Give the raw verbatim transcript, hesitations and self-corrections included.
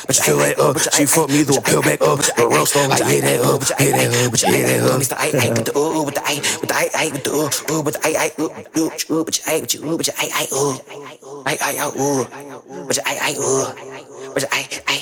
but you feel like up. She fuck me, throw a pill back up. The roast on, but you hit that up, hit that up, but you hit that up. Mister I, I, with the ooh, with the I, with the I, I, with the ooh, ooh, with the I, I, ooh, ooh, ooh, but you I, with you, ooh, but you I, I, ooh, I, I, ooh, but you I, I, ooh, but you I, I.